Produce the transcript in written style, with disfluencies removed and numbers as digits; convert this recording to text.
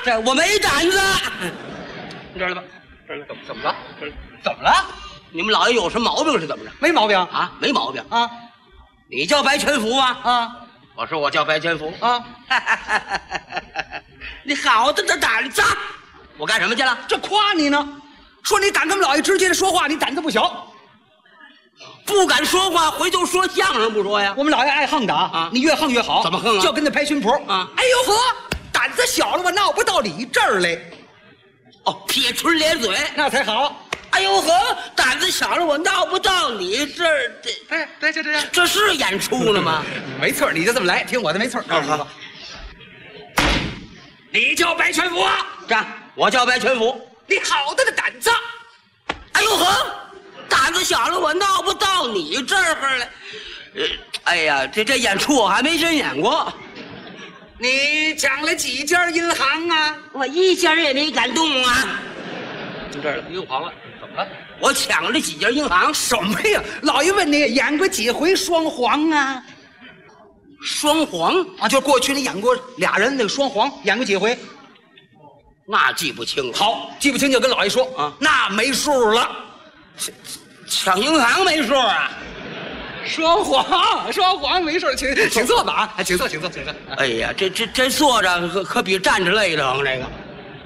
这我没胆子。你知道吧？ 怎么了？ 怎么了？你们老爷有什么毛病是怎么着？ 没毛病啊，没毛病啊。 你叫白全福吗？ 啊， 我说我叫白全福啊。 你好大的胆子！我干什么去了？ 这夸你呢，说你敢跟我们老爷直接的说话，你胆子不小。 不敢说话，回头说相声不说呀？ 我们老爷爱横的啊，你越横越好。 怎么横啊？ 就跟那拍巡谱啊！ 哎呦呵，胆子小了，我闹不到你这儿来。 哦，撇唇咧嘴， 那才好。 哎呦呵，胆子小了，我闹不到你这儿。 对，就这样。 这是演出了吗？ 没错，你就这么来，听我的没错。好，你叫白全福啊？ 这样，我叫白全福。 你好大的胆子！ 哎呦呵，胆子小了，我闹不到你这儿来。哎呀，这演出我还没真演过。 你抢了几家银行啊？ 我一家也没敢动啊。 就这儿了，又跑了。怎么了？ 我抢了几家银行？ 什么呀？老爷问你演过几回双簧啊？ 双簧啊，就是过去你演过俩人那个双簧，演过几回？ 那记不清了。 好，记不清就跟老爷说啊， 那没数了。 抢银行没数啊？ 双簧没事，请坐吧啊，请坐。 哎呀，这坐着可比站着累的慌，这个。